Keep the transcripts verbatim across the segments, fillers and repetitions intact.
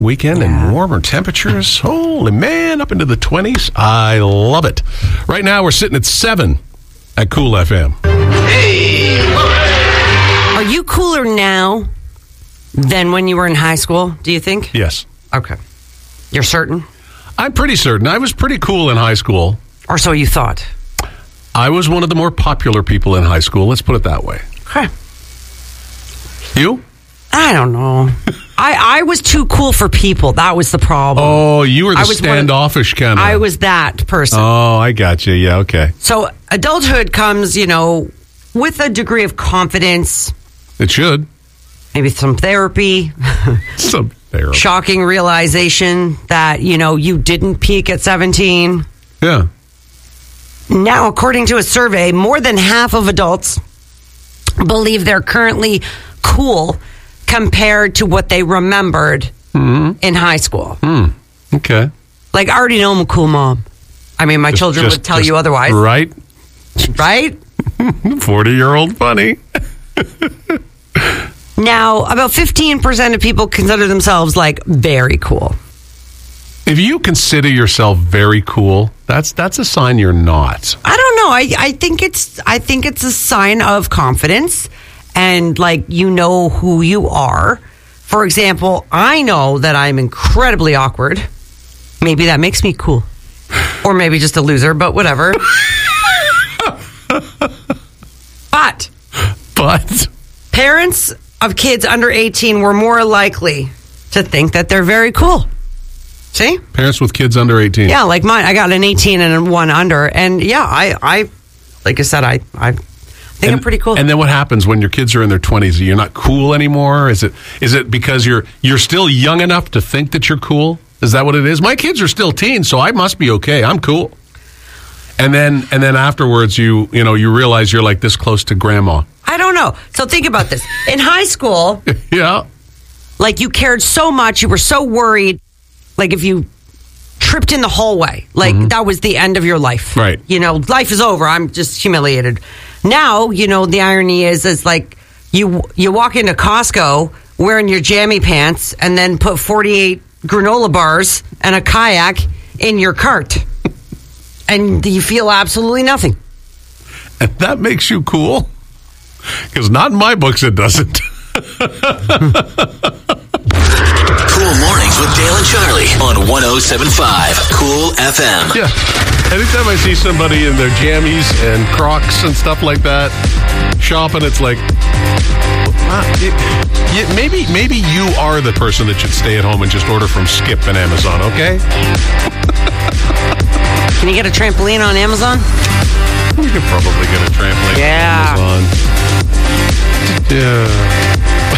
weekend yeah. and warmer temperatures. Holy man, up into the twenties. I love it. Right now, we're sitting at seven at Cool F M. Hey! Are you cooler now than when you were in high school, do you think? Yes. Okay. You're certain? I'm pretty certain. I was pretty cool in high school. Or so you thought. I was one of the more popular people in high school. Let's put it that way. Okay. You? I don't know. I, I was too cool for people. That was the problem. Oh, you were the I was standoffish kind of. I was that person. Oh, I got you. Yeah, okay. So adulthood comes, you know, with a degree of confidence. It should. Maybe some therapy. Some therapy. Shocking realization that, you know, you didn't peak at seventeen. Yeah. Now, according to a survey, more than half of adults believe they're currently cool compared to what they remembered mm-hmm. in high school. Mm. Okay. Like, I already know I'm a cool mom. I mean, my just, children just, would tell you otherwise. Right. Right? forty-year-old funny. Now, about fifteen percent of people consider themselves, like, very cool. If you consider yourself very cool, that's that's a sign you're not. I don't know. I, I think it's I think it's a sign of confidence and, like, you know who you are. For example, I know that I'm incredibly awkward. Maybe that makes me cool. Or maybe just a loser, but whatever. But. But. Parents of kids under eighteen were more likely to think that they're very cool. See? Parents with kids under eighteen. Yeah, like mine. I got an eighteen and a one under. And yeah, I, I like I said, I, I think and, I'm pretty cool. And then what happens when your kids are in their twenties? You're not cool anymore? Is it is it because you're you're still young enough to think that you're cool? Is that what it is? My kids are still teens, so I must be okay. I'm cool. And then and then afterwards, you you know, you realize you're like this close to grandma. I don't know. So think about this. In high school, yeah, like you cared so much, you were so worried. Like if you tripped in the hallway, like mm-hmm. that was the end of your life. Right. You know, life is over. I'm just humiliated. Now, you know, the irony is, is like you you walk into Costco wearing your jammy pants and then put forty-eight granola bars and a kayak in your cart. And you feel absolutely nothing. And that makes you cool? Because not in my books it doesn't. Cool Mornings with Dale and Charlie on one oh seven point five Cool F M. Yeah. Anytime I see somebody in their jammies and Crocs and stuff like that shopping, it's like, uh, it, it, maybe maybe you are the person that should stay at home and just order from Skip and Amazon, okay? Can you get a trampoline on Amazon? We could probably get a trampoline yeah. on Amazon. Yeah.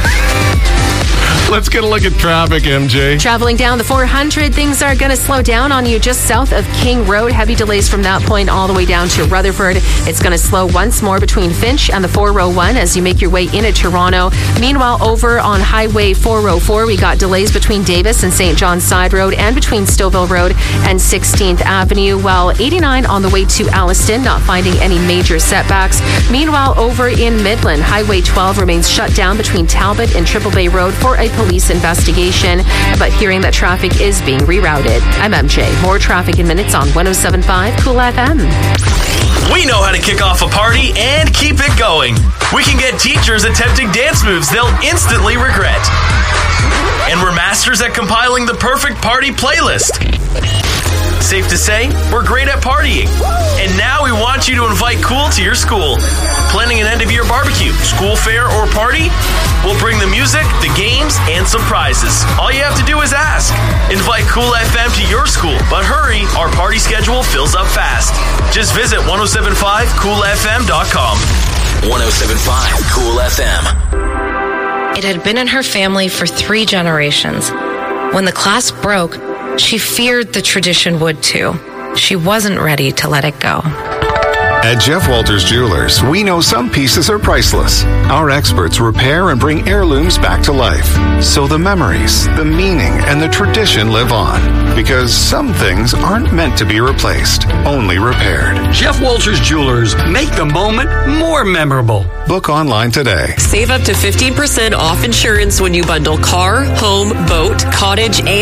Let's get a look at traffic, M J. Traveling down the four hundred, things are going to slow down on you just south of King Road. Heavy delays from that point all the way down to Rutherford. It's going to slow once more between Finch and the four oh one as you make your way into Toronto. Meanwhile, over on Highway four oh four, we got delays between Davis and Saint John's Side Road and between Stouffville Road and sixteenth Avenue, while eighty-nine on the way to Alliston, not finding any major setbacks. Meanwhile, over in Midland, Highway twelve remains shut down between Talbot and Triple Bay Road for a police investigation, but hearing that traffic is being rerouted. I'm M J. More traffic in minutes on one oh seven point five Cool F M. We know how to kick off a party and keep it going. We can get teachers attempting dance moves they'll instantly regret. And we're masters at compiling the perfect party playlist. Safe to say, we're great at partying. And now we want you to invite Cool to your school. Planning an end-of-year barbecue, school fair, or party? We'll bring the music, the games, and some prizes. All you have to do is ask. Invite Cool F M to your school, but hurry, our party schedule fills up fast. Just visit ten seventy-five cool f m dot com. ten seventy-five Cool F M. It had been in her family for three generations. When the clasp broke, she feared the tradition would too. She wasn't ready to let it go. At Jeff Walters Jewelers, we know some pieces are priceless. Our experts repair and bring heirlooms back to life, so the memories, the meaning, and the tradition live on. because some things aren't meant to be replaced, only repaired. Jeff Walters Jewelers, make the moment more memorable. Book online today. Save up to fifteen percent off insurance when you bundle car, home, boat, cottage, and